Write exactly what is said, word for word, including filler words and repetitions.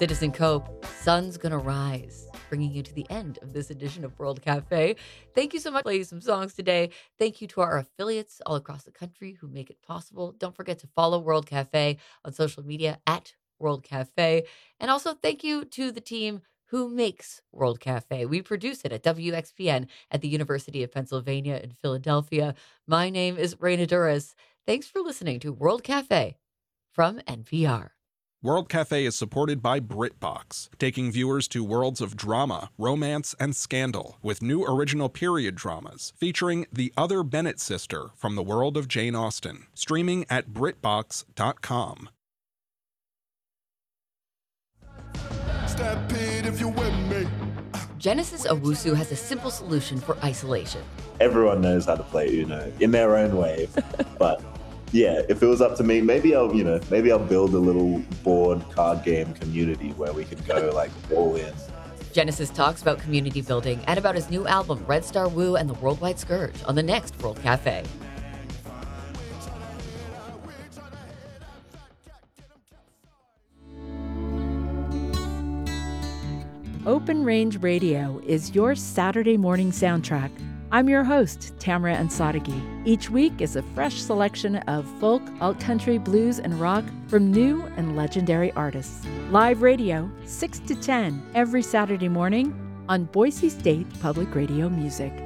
Citizen Cope, Sun's Gonna Rise, bringing you to the end of this edition of World Cafe. Thank you so much for playing some songs today. Thank you to our affiliates all across the country who make it possible. Don't forget to follow World Cafe on social media at World Cafe. And also thank you to the team who makes World Cafe. We produce it at W X P N at the University of Pennsylvania in Philadelphia. My name is Raina Duras. Thanks for listening to World Cafe from N P R. World Cafe is supported by BritBox, taking viewers to worlds of drama, romance, and scandal with new original period dramas featuring The Other Bennett Sister from the world of Jane Austen, streaming at Brit Box dot com. Stampede if you with me. Genesis Owusu has a simple solution for isolation. Everyone knows how to play Uno in their own way, but yeah, if it was up to me, maybe I'll, you know, maybe I'll build a little board card game community where we could go like all in. Genesis talks about community building and about his new album, Red Star Woo and the Worldwide Scourge, on the next World Cafe. Open Range Radio is your Saturday morning soundtrack. I'm your host, Tamara Ansarigi. Each week is a fresh selection of folk, alt-country, blues, and rock from new and legendary artists. Live radio, six to ten, every Saturday morning on Boise State Public Radio Music.